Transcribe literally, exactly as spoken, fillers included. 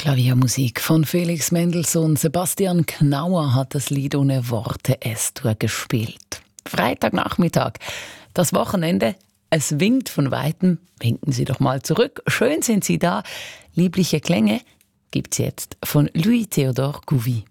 Klaviermusik von Felix Mendelssohn. Sebastian Knauer hat das Lied ohne Worte S-Dur gespielt. Freitagnachmittag, das Wochenende. Es winkt von Weitem. Winken Sie doch mal zurück. Schön sind Sie da. Liebliche Klänge gibt's jetzt von Louis Théodore Gouvy.